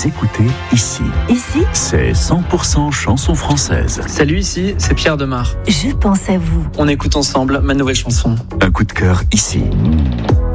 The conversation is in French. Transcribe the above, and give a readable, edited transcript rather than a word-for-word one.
écoutez ici. Ici, C'est 100% chanson française. Salut, ici, c'est Pierre Demar. je pense à vous. On écoute ensemble ma nouvelle chanson. Un coup de cœur ici.